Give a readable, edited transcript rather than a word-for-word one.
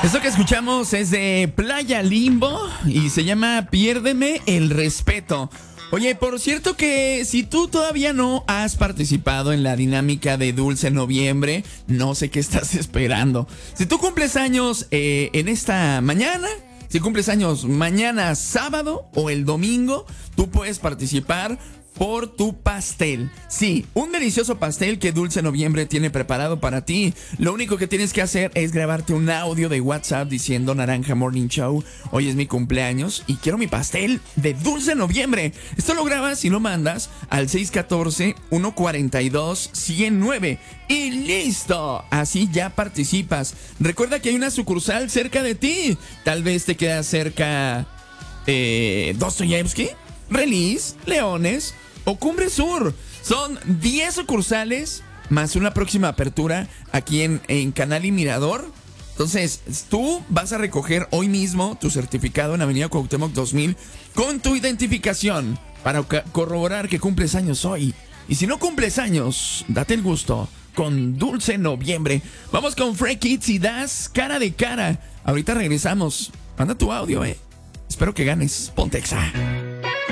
Esto que escuchamos es de Playa Limbo y se llama Piérdeme el respeto. Oye, por cierto que si tú todavía no has participado en la dinámica de Dulce Noviembre, no sé qué estás esperando. Si tú cumples años en esta mañana, si cumples años mañana sábado o el domingo, tú puedes participar por tu pastel. Sí, un delicioso pastel que Dulce Noviembre tiene preparado para ti. Lo único que tienes que hacer es grabarte un audio de WhatsApp diciendo: Naranja Morning Show, hoy es mi cumpleaños y quiero mi pastel de Dulce Noviembre. Esto lo grabas y lo mandas al 614-142-109 y listo. Así ya participas. Recuerda que hay una sucursal cerca de ti. Tal vez te queda cerca Dostoyevsky, Relis, Leones o Cumbre Sur. Son 10 sucursales más una próxima apertura aquí en Canal y Mirador. Entonces, tú vas a recoger hoy mismo tu certificado en Avenida Cuauhtémoc 2000 con tu identificación para corroborar que cumples años hoy. Y si no cumples años, date el gusto con Dulce Noviembre. Vamos con Free Kids y Das Cara de Cara. Ahorita regresamos. Manda tu audio, Espero que ganes. Ponte Exa.